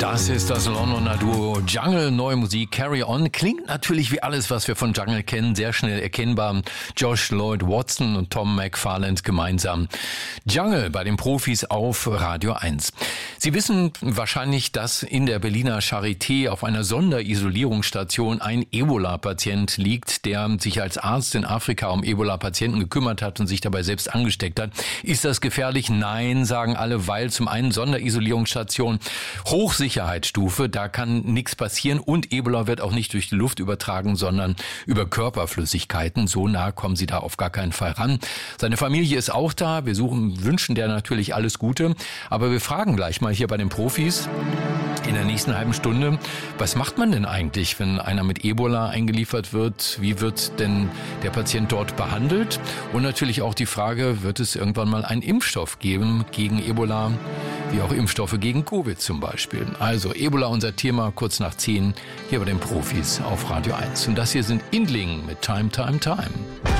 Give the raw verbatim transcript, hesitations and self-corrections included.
Das ist das Londoner Duo Jungle, neue Musik, Carry On. Klingt natürlich wie alles, was wir von Jungle kennen, sehr schnell erkennbar. Josh Lloyd Watson und Tom McFarland gemeinsam. Jungle bei den Profis auf Radio eins. Sie wissen wahrscheinlich, dass in der Berliner Charité auf einer Sonderisolierungsstation ein Ebola-Patient liegt, der sich als Arzt in Afrika um Ebola-Patienten gekümmert hat und sich dabei selbst angesteckt hat. Ist das gefährlich? Nein, sagen alle, weil zum einen Sonderisolierungsstation Hochsicherheitsstufe, da kann nichts passieren und Ebola wird auch nicht durch die Luft übertragen, sondern über Körperflüssigkeiten. So nah kommen sie da auf gar keinen Fall ran. Seine Familie ist auch da. Wir suchen, wünschen der natürlich alles Gute. Aber wir fragen gleich mal hier bei den Profis in der nächsten halben Stunde, was macht man denn eigentlich, wenn einer mit Ebola eingeliefert wird? Wie wird denn der Patient dort behandelt? Und natürlich auch die Frage, wird es irgendwann mal einen Impfstoff geben gegen Ebola, wie auch Impfstoffe gegen Covid zum Beispiel. Also Ebola, unser Thema, kurz nach zehn, hier bei den Profis auf Radio eins. Und das hier sind Indling mit Time, Time, Time.